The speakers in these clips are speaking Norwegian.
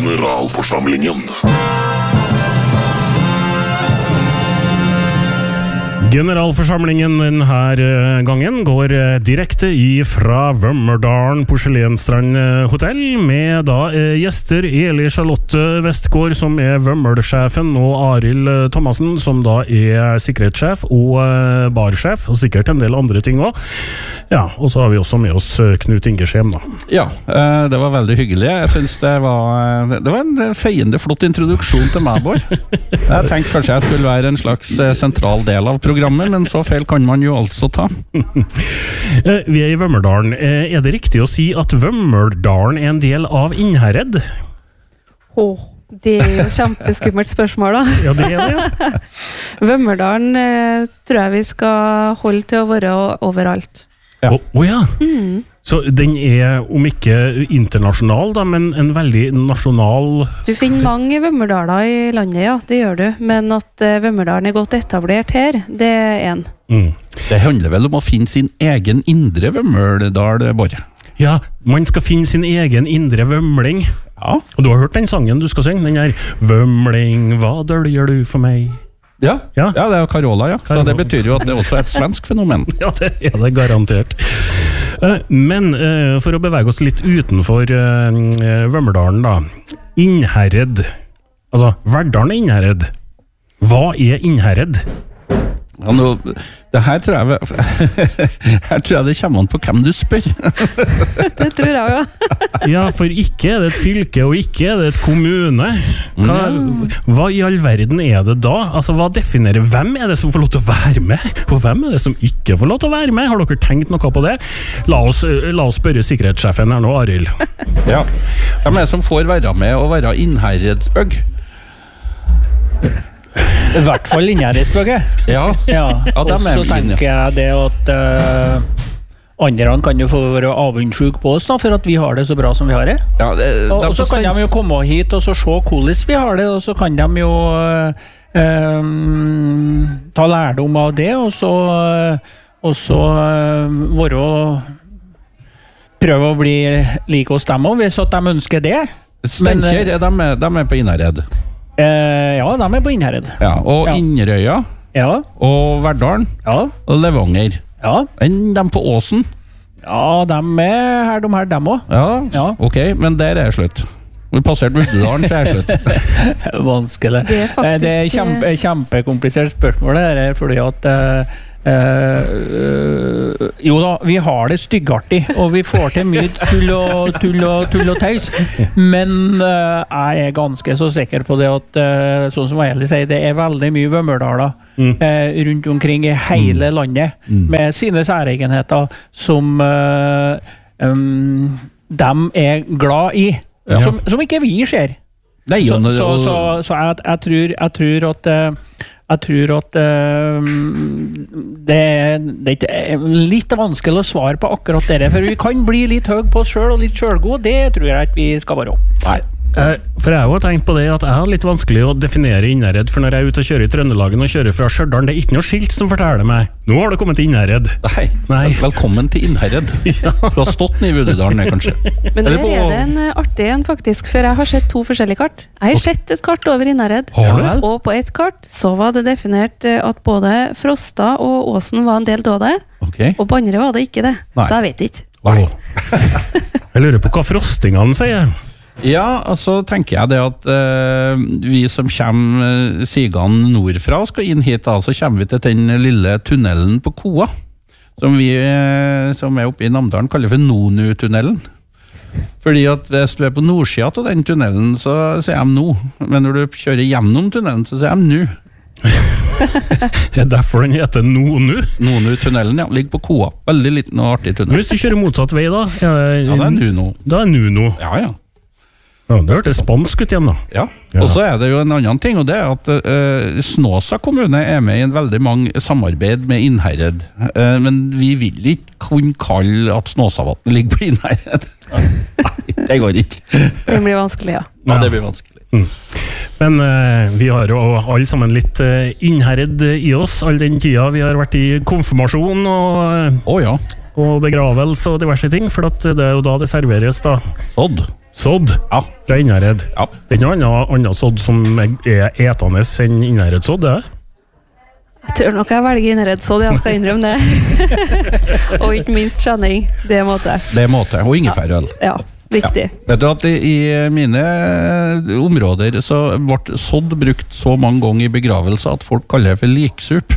Generalforsamlingen. Generalforsamlingen denne gangen går direkte fra Vømmerdalen Porselenstrand hotell med da gjester Eli Charlotte Vestgård som Vømmelsjefen og Arild Thomassen som da sikkerhetssjef og barsjef og sikkert en del andre ting også. Ja, og så har vi også med oss Knut Ingersheim da. Ja, det var veldig hyggelig. Jeg synes det var en feiende flott introduksjon til meg, Bård. Jeg tenkte kanskje jeg skulle være en slags sentral del av programmet, men så feil kan man jo altså ta. Vi I Vømmerdalen. Det riktig å si at Vømmerdalen en del av Innherred? Det jo kjempeskummelt spørsmål da. Ja, det det, ja. Vømmerdalen tror jeg vi skal holde til å være overalt. Ja. Ja. Så den om ikke internasjonal da, men en veldig nasjonal... Du finner mange Vømmerdaler I landet, ja, det gjør du. Men at Vømmerdalen godt etablert her, det en. Det handler vel om å finne sin egen indre Vømmerdal, Bård. Ja, man skal finne sin egen indre vømling. Ja. Og du har hørt den sangen du skal synge, den her «Vømling, hva dølger du for meg?» Ja, det jo Carola, ja. Så det betyr jo at det også et svensk fenomen. Ja, det det garantert. Men for å bevege oss litt utenfor Vømmerdalen da. Innherred. Altså, Verdalen Innherred. Hva Innherred? Ja, det her tror jeg det kommer an på hvem du spør. Det tror jeg jo. Ja, for ikke det et fylke, og ikke det et kommune. Hva I all verden det da? Altså, hva definerer? Hvem det som får lov til å være med? Og hvem det som ikke får lov til å være med? Har dere tenkt noe på det? La oss spørre sikkerhetssjefen her nå, Arild. Ja, hvem som får være med og være Innherredsbøgg? I hvert fall Innherredsbøgget. Ja. Og så tenker jeg det at andre kan jo få være avundsjuk på oss da, for at vi har det så bra som vi har det. Ja, og så kan de jo komme hit og så se hvordan vi har det, og så kan de jo ta lærdom av det, og så være prøve å bli like hos dem også, hvis at de ønsker det. Steinkjer, de på Innherred. Ja, de på Innherred. Ja, og Inderøya. Ja. Og Verdalen. Ja. Og Levanger. Ja. Enn de på Åsen. Ja, de her, dem også. Ja, ok, men der slutt. Vi passerte Buddedalen, så slutt. Vanskelig. Det kjempekomplisert spørsmål det her, fordi at jo da, vi har det styggartig, og vi får til mye tull og tøys, men jeg ganske så sikker på det at, sånn som Eli sier, det veldig mye Vømmerdaler rundt omkring I hele landet, med sine særegenheter som de glad I, som ikke vi ser. Så jeg tror at det litt vanskelig å svare på akkurat det, for vi kan bli litt høy på oss selv og litt selvgod, det tror jeg at vi skal være opp. Nei. For jeg har jo tenkt på det at jeg har litt vanskelig å definere Innherred, for når jeg ute og kjører I Trøndelagen og kjører fra Stjørdalen, det ikke noe skilt som forteller meg nå har det kommet til Innherred. Nei. Velkommen til Innherred. Ja. Du har stått I Buddedalen, kanskje. Men der det en artig en faktisk, for jeg har sett 2 forskjellige kart. Jeg har sett et kart over Innherred, og på et kart så var det definert at både Frosta og Åsen var en del av det, og på andre var det ikke det. Så jeg vet ikke. Jeg lurer på hva frostingene sier. Ja, altså tenker jeg det at vi som kommer sigene nordfra og skal inn hit da, så kommer vi til den lille tunnelen på Koa, som vi som oppe I Namdalen kaller for Nonu-tunnelen. Fordi at hvis du på nordsida av den tunnelen, så sier de no, men når du kjører gjennom tunnelen, så sier de nu. Det derfor den heter Nonu? Nonu-tunnelen, ja, ligger på Koa. Veldig liten og artig tunnel. Hvis du kjører motsatt vei da? Ja, det Nuno. Da Nuno. Ja. Ja, det hørte spansk ut igjen da. Ja, og så det jo en annen ting, og det at Snåsa kommune med I en veldig mange samarbeid med Innherred, men vi vil ikke kunne kalle at Snåsavatnet ligger på Innherred. Nei, det går ikke. Det blir vanskelig, ja. Ja, det blir vanskelig. Men vi har jo alle sammen litt Innherred I oss, all den tida vi har vært I konfirmasjon og, og begravelse og diverse ting, for at det jo da det serveres da. Sodd fra Innherred. Ja. Det er ikke noe annet sodd som er etende enn Innherred sodd, det? Jeg tror nok jeg velger Innherred sodd, jeg skal innrømme det. Og ikke minst skjenning, det måte. Det måte, og ingefærøl. Ja, viktig. Ja. Vet du at i mine områder så ble sodd brukt så mange ganger i begravelse at folk kaller det for liksup.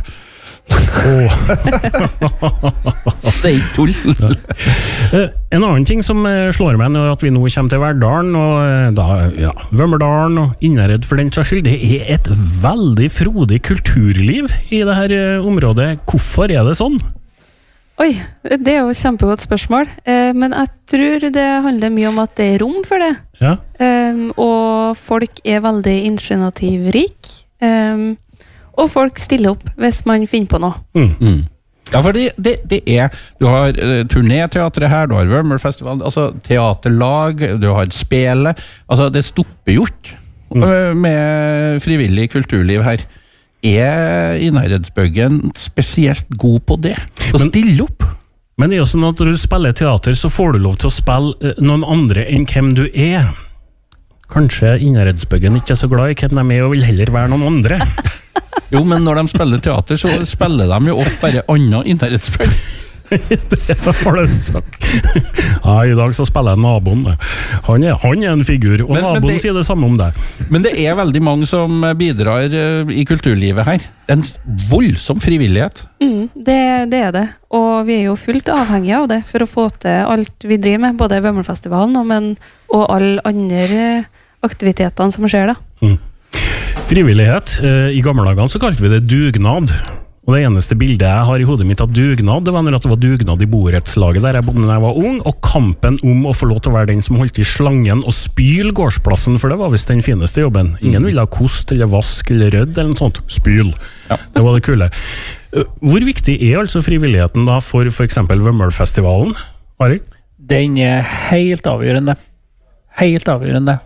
Det er ikke tull. En annen ting som slår meg når at vi nå kommer til Verdalen og da, Vømmerdalen og Innherred for den saks skyld, det er et veldig frodig kulturliv i dette området. Hvorfor er det sånn? Oi, det er jo et kjempegodt spørsmål, men jeg tror det handler mye om at det er rom for det. Ja. Og folk er veldig initiativrik, og folk stiller opp hvis man finner på noe. Ja, for det er, du har turnéteatret her, du har Vømmerfestivalen, altså teaterlag, du har spelet, altså det stopper gjort med frivillig kulturliv her. Er Innherredsbøggen spesielt god på det? Å stille opp? Men det er jo sånn at når du spiller teater, så får du lov til å spille noen andre enn hvem du er. Kanskje Innherredsbøggen ikke er så glad i hvem de er, og vil heller være noen andre. Jo, men når de spiller teater, så spiller de jo ofte bare annet Innherredsbøgg. Det har du sagt. Ja, i dag så spiller jeg naboen. Han er en figur, og naboen sier det samme om deg. Men det er veldig mange som bidrar i kulturlivet her. Det er en voldsom frivillighet. Det er det, og vi er jo fullt avhengige av det for å få til alt vi driver med, både Vømmerfestivalen og alle andre aktivitetene som skjer da. Frivillighet, i gamle dagene så kalte vi det dugnad. Og det eneste bildet jeg har i hodet mitt av dugnad, det var når det var dugnad i borettslaget der jeg bodde da jeg var ung, og kampen om å få lov til å være den som holdt i slangen og spyle gårdsplassen, for det var visst den fineste jobben. Ingen ville ha kost eller vask eller rødd eller noe sånt. Spyl. Ja. Det var det kule. Hvor viktig er altså frivilligheten da for eksempel Vømmerfestivalen? Arild? Den er helt avgjørende. Helt avgjørende.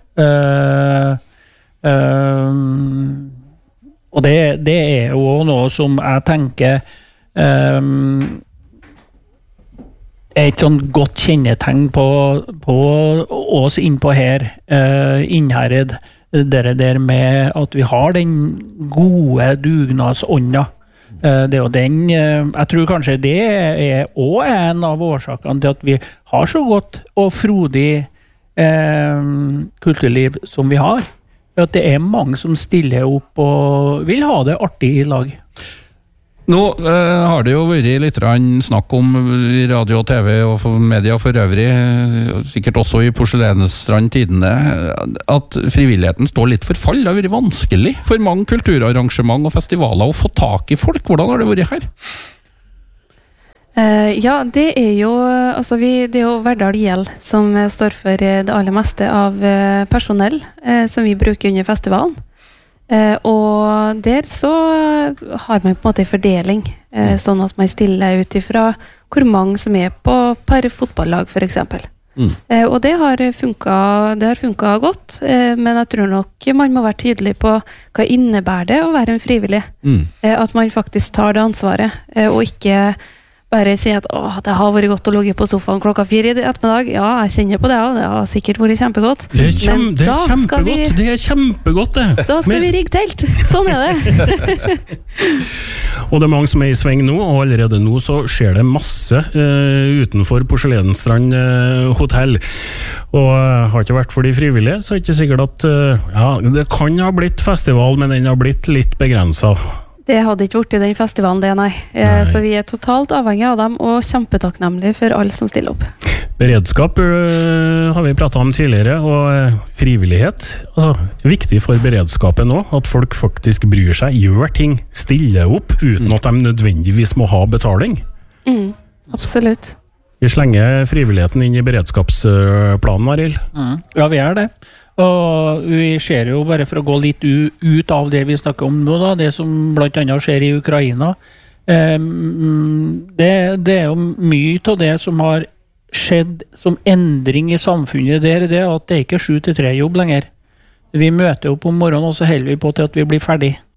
Og det er jo noe som jeg tenker er et sånn godt kjennetegn på oss innpå her, Innherred, det der med at vi har den gode dugnadsånda. Det er jo den, jeg tror kanskje det er også en av årsakene til at vi har så godt og frodig kulturliv som vi har. At det er mange som stiller opp og vil ha det artig i lag. Nå har det jo vært litt snakk om i radio og TV og media for øvrig, sikkert også i Porselensstrand Tidende, at frivilligheten står litt for fall. Det har vært vanskelig for mange kulturarrangement og festivaler å få tak i folk. Hvordan har det vært her? Ja, det er jo det er jo Verdal IL som står for det aller meste av personell som vi bruker under festivalen. Og der så har man på en måte en fordeling, sånn at man stiller ut ifra hvor mange som er på per fotballag, for eksempel. Og det har funket godt, men jeg tror nok man må være tydelig på hva innebærer det å være en frivillig. At man faktisk tar det ansvaret, og ikke bare si at det har vært godt å ligge på sofaen klokka 4 i ettermiddag. Ja, jeg kjenner på det, og det har sikkert vært kjempegodt. Det er kjempegodt det. Da skal vi rigge telt. Sånn er det. Og det er mange som er i sving nå, og allerede nå så skjer det masse utenfor Porselensstrand hotell. Og har ikke vært for de frivillige, så er det ikke sikkert at det kan ha blitt festival, men den har blitt litt begrenset. Det hadde ikke vært i den festivalen, det, nei. Så vi er totalt avhengige av dem, og kjempetakknemlige for alle som stiller opp. Beredskap har vi pratet om tidligere, og frivillighet. Altså, viktig for beredskapen nå, at folk faktisk bryr seg, gjør ting, stiller opp, uten at de nødvendigvis må ha betaling. Absolutt. Vi slenger frivilligheten inn i beredskapsplanen, Arild. Ja, vi er det. Og vi ser jo, bare for å gå litt ut av det vi snakker om nå, da, det som blant annet skjer i Ukraina, det er jo mye av det som har skjedd som endring i samfunnet der, det at det ikke er 7-3 jobb lenger. Vi møter opp om morgenen, og så holder vi på til at vi blir ferdig.